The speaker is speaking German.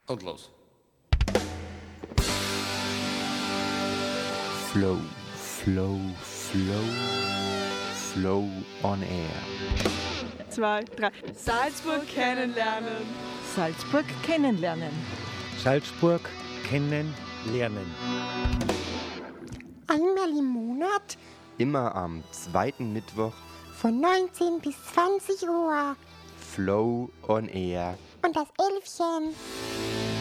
Und los. Flow, Flow, Flow, Flow on Air. 2, 3. Salzburg kennenlernen. Salzburg kennenlernen. Salzburg kennenlernen. Einmal im Monat Immer am zweiten Mittwoch von 19 bis 20 Uhr. Flow on Air. Und das Elfchen